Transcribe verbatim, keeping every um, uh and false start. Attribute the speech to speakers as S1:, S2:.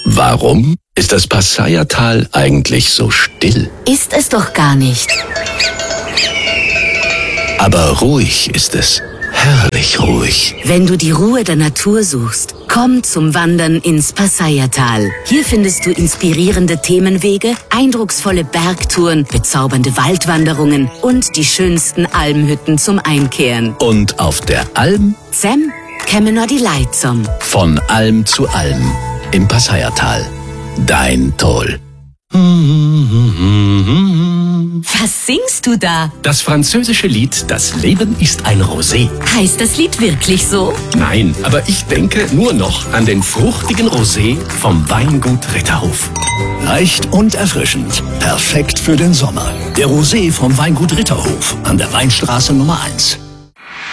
S1: Warum ist das Passayertal eigentlich so still?
S2: Ist es doch gar nicht.
S1: Aber ruhig ist es. Herrlich ruhig.
S2: Wenn du die Ruhe der Natur suchst, komm zum Wandern ins Passayertal. Hier findest du inspirierende Themenwege, eindrucksvolle Bergtouren, bezaubernde Waldwanderungen und die schönsten Almhütten zum Einkehren.
S1: Und auf der Alm?
S2: Sam, käme nur die Leitzom.
S1: Von Alm zu Alm im Passayertal. Dein Toll.
S2: Was singst du da?
S1: Das französische Lied Das Leben ist ein Rosé.
S2: Heißt das Lied wirklich so?
S1: Nein, aber ich denke nur noch an den fruchtigen Rosé vom Weingut Ritterhof.
S3: Leicht und erfrischend. Perfekt für den Sommer. Der Rosé vom Weingut Ritterhof an der Weinstraße Nummer eins.